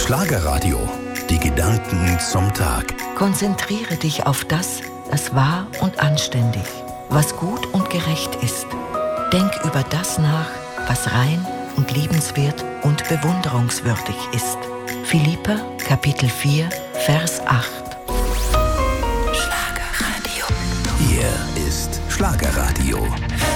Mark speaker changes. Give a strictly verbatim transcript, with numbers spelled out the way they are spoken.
Speaker 1: Schlagerradio. Die Gedanken zum Tag.
Speaker 2: Konzentriere dich auf das, das wahr und anständig, was gut und gerecht ist. Denk über das nach, was rein und liebenswert und bewunderungswürdig ist. Philipper, Kapitel vier, Vers acht.
Speaker 1: Schlagerradio. Hier ist Schlagerradio.